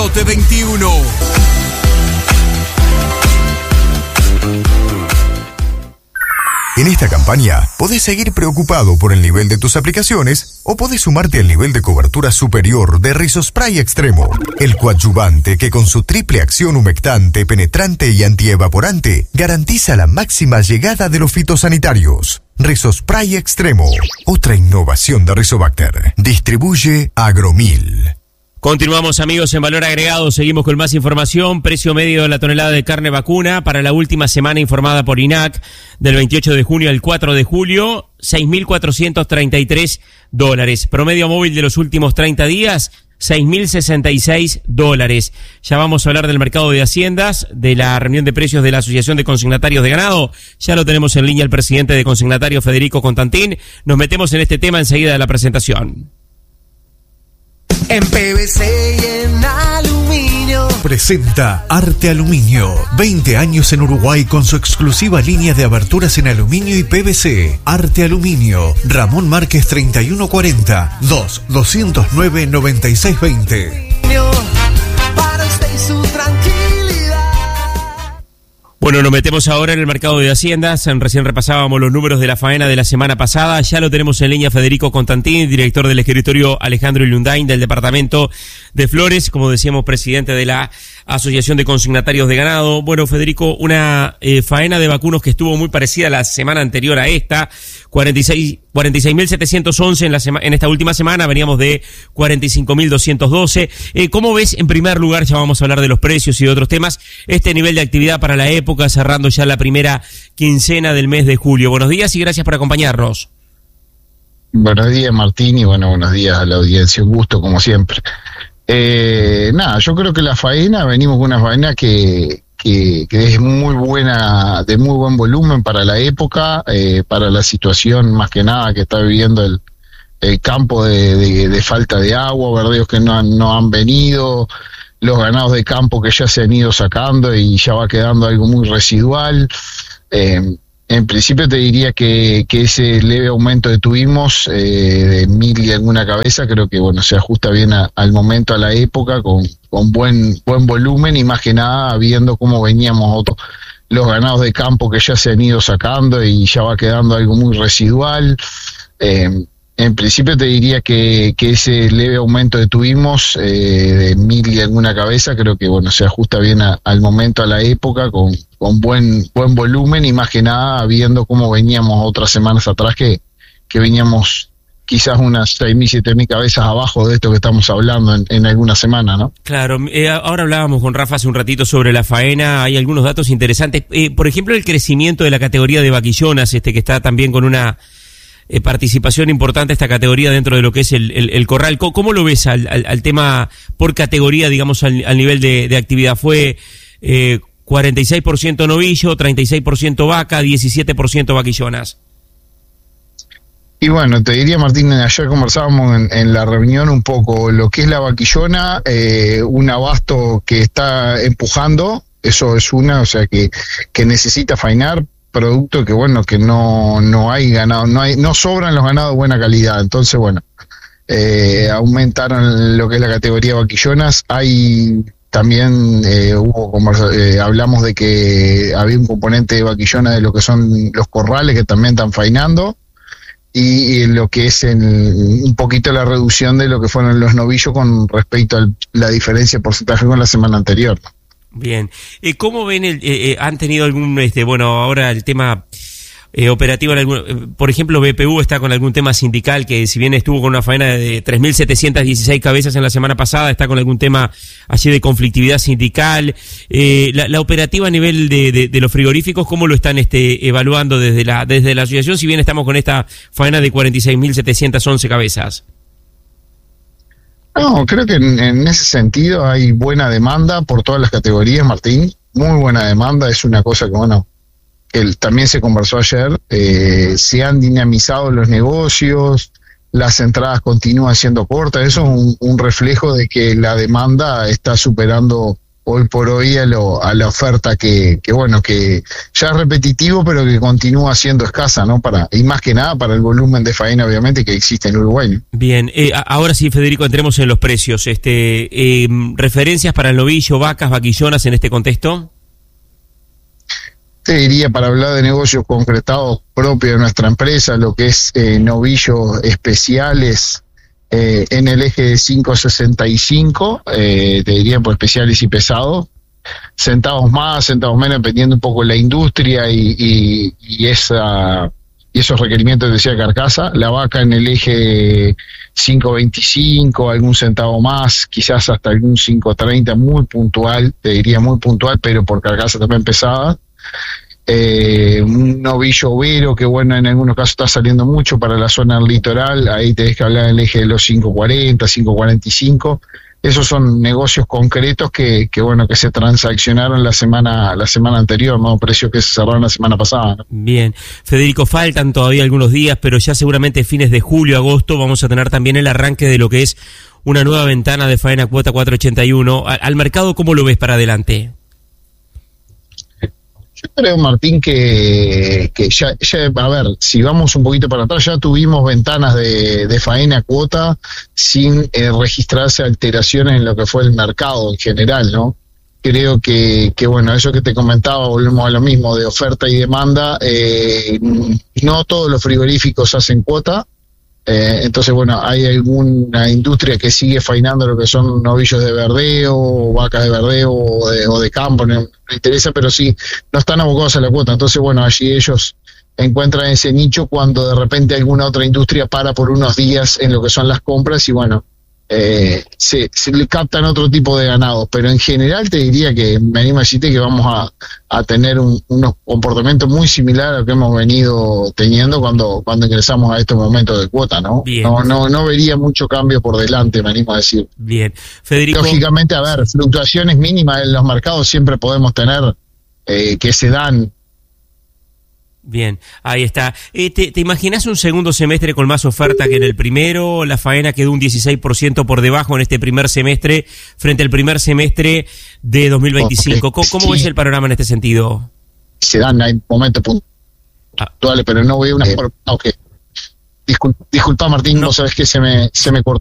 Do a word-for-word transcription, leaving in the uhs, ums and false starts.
Lote veintiuno. En esta campaña, podés seguir preocupado por el nivel de tus aplicaciones o podés sumarte al nivel de cobertura superior de Rizospray Extremo, el coadyuvante que con su triple acción humectante, penetrante y antievaporante garantiza la máxima llegada de los fitosanitarios. Rizospray Extremo, otra innovación de Rizobacter. Distribuye Agromil. Continuamos, amigos, en Valor Agregado. Seguimos con más información. Precio medio de la tonelada de carne vacuna para la última semana informada por I N A C, del veintiocho de junio al cuatro de julio, seis mil cuatrocientos treinta y tres dólares. Promedio móvil de los últimos treinta días, seis mil sesenta y seis dólares. Ya vamos a hablar del mercado de haciendas, de la reunión de precios de la Asociación de Consignatarios de Ganado. Ya lo tenemos en línea el presidente de Consignatarios, Federico Constantín. Nos metemos en este tema enseguida de la presentación. En P V C y en aluminio. Presenta Arte Aluminio. veinte años en Uruguay con su exclusiva línea de aberturas en aluminio y P V C. Arte Aluminio. Ramón Márquez treinta y uno cuarenta. dos doscientos nueve noventa y seis veinte. Para usted y su tranquilidad. Bueno, nos metemos ahora en el mercado de haciendas. Recién repasábamos los números de la faena de la semana pasada. Ya lo tenemos en línea Federico Constantín, director del escritorio Alejandro Ilundain del departamento de Flores, como decíamos, presidente de la Asociación de Consignatarios de Ganado. Bueno, Federico, una eh, faena de vacunos que estuvo muy parecida a la semana anterior a esta, cuarenta y seis mil setecientos once en, la sema, en esta última semana, veníamos de cuarenta y cinco mil doscientos doce. Eh, ¿Cómo ves, en primer lugar, ya vamos a hablar de los precios y de otros temas, este nivel de actividad para la época, cerrando ya la primera quincena del mes de julio? Buenos días y gracias por acompañarnos. Buenos días, Martín, y bueno, buenos días a la audiencia, un gusto como siempre. Eh, nada, yo creo que la faena, venimos con una faena que, que, que es muy buena, de muy buen volumen para la época, eh, para la situación más que nada que está viviendo el, el campo de, de, de falta de agua, verdeos que no han, no han venido, los ganados de campo que ya se han ido sacando y ya va quedando algo muy residual. Eh, En principio te diría que, que ese leve aumento que tuvimos eh, de mil y alguna cabeza, creo que bueno se ajusta bien a, al momento, a la época, con, con buen buen volumen y más que nada viendo cómo veníamos otro, los ganados de campo que ya se han ido sacando y ya va quedando algo muy residual. Eh, en principio te diría que, que ese leve aumento que tuvimos eh, de mil y alguna cabeza, creo que bueno se ajusta bien a, al momento, a la época, con con buen buen volumen y más que nada viendo cómo veníamos otras semanas atrás, que, que veníamos quizás unas seis mil, siete mil cabezas abajo de esto que estamos hablando en, en alguna semana, ¿no? Claro, eh, ahora hablábamos con Rafa hace un ratito sobre la faena, hay algunos datos interesantes, eh, por ejemplo el crecimiento de la categoría de vaquillonas, este que está también con una eh, participación importante esta categoría dentro de lo que es el, el, el corral. ¿Cómo, cómo lo ves al, al, al tema por categoría, digamos, al, al nivel de, de actividad? ¿Fue eh, cuarenta y seis por ciento novillo, treinta y seis por ciento vaca, diecisiete por ciento vaquillonas? Y bueno, te diría, Martín, ayer conversábamos en, en la reunión un poco lo que es la vaquillona, eh, un abasto que está empujando, eso es una, o sea que, que necesita faenar, producto que bueno, que no, no hay ganado, no hay, no sobran los ganados de buena calidad, entonces bueno, eh, aumentaron lo que es la categoría vaquillonas. Hay también eh, hubo conversa- eh, hablamos de que había un componente de vaquillona de lo que son los corrales que también están faenando, y, y lo que es el, un poquito la reducción de lo que fueron los novillos con respecto a la diferencia de porcentaje con la semana anterior. Bien, eh, ¿cómo ven el, eh, eh, han tenido algún, este, bueno, ahora el tema eh, operativo, en algún, eh, por ejemplo, B P U está con algún tema sindical, que si bien estuvo con una faena de tres mil setecientas dieciséis cabezas en la semana pasada, está con algún tema así de conflictividad sindical? Eh, la, la operativa a nivel de, de, de los frigoríficos, ¿cómo lo están este, evaluando desde la, desde la asociación, si bien estamos con esta faena de cuarenta y seis mil setecientas once cabezas? No, creo que en, en ese sentido hay buena demanda por todas las categorías, Martín, muy buena demanda. Es una cosa que, bueno, que el, también se conversó ayer, eh, se han dinamizado los negocios, las entradas continúan siendo cortas, eso es un, un reflejo de que la demanda está superando o, hoy por hoy a, lo, a la oferta que, que, bueno, que ya es repetitivo, pero que continúa siendo escasa, ¿no? Para, y más que nada para el volumen de faena, obviamente, que existe en Uruguay, ¿no? Bien, eh, ahora sí, Federico, entremos en los precios. Este, eh, ¿referencias para el novillo, vacas, vaquillonas en este contexto? Te diría, para hablar de negocios concretados propios de nuestra empresa, lo que es eh, novillos especiales eh, en el eje de cinco sesenta y cinco, eh, te diría por especiales y pesados, centavos más, centavos menos, dependiendo un poco de la industria y, y, y, esa, y esos requerimientos de decía carcasa. La vaca en el eje cinco veinticinco, algún centavo más, quizás hasta algún cinco treinta, muy puntual, te diría muy puntual, pero por carcasa también pesada. Eh, un novillo overo que bueno, en algunos casos está saliendo mucho para la zona del litoral, ahí tenés que hablar del eje de los cinco cuarenta, cinco cuarenta y cinco. Esos son negocios concretos que, que bueno, que se transaccionaron la semana la semana anterior, ¿no? Precios que se cerraron la semana pasada, ¿no? Bien, Federico, faltan todavía algunos días, pero ya seguramente fines de julio, agosto vamos a tener también el arranque de lo que es una nueva ventana de faena cuota cuatrocientos ochenta y uno. Al, al mercado, ¿cómo lo ves para adelante? Yo creo, Martín, que, que ya, ya, a ver, si vamos un poquito para atrás, ya tuvimos ventanas de, de faena cuota sin eh, registrarse alteraciones en lo que fue el mercado en general, ¿no? Creo que, que bueno, eso que te comentaba, volvemos a lo mismo, de oferta y demanda, eh, no todos los frigoríficos hacen cuota. Eh, entonces, bueno, hay alguna industria que sigue faenando lo que son novillos de verdeo, o vacas de verdeo o de, o de campo, no me interesa, pero sí, no están abocados a la cuota. Entonces, bueno, allí ellos encuentran ese nicho cuando de repente alguna otra industria para por unos días en lo que son las compras y bueno, eh, se, se le captan otro tipo de ganados, pero en general te diría que me animo a decirte que vamos a, a tener un, unos comportamientos muy similares a lo que hemos venido teniendo cuando, cuando ingresamos a estos momentos de cuota, ¿no? Bien. No, no, no vería mucho cambio por delante, me animo a decir. Bien, Federico. Lógicamente, a ver, fluctuaciones mínimas en los mercados siempre podemos tener, eh, que se dan. Bien, ahí está. Eh, ¿te, ¿Te imaginas un segundo semestre con más oferta que en el primero? La faena quedó un dieciséis por ciento por debajo en este primer semestre frente al primer semestre de dos mil veinticinco. Okay. ¿Cómo, cómo sí. ves el panorama en este sentido? Se dan, hay momentos puntuales, ah. pero no veo una... Okay. Disculpa, disculpa Martín, no, no sabes que se me, se me cortó.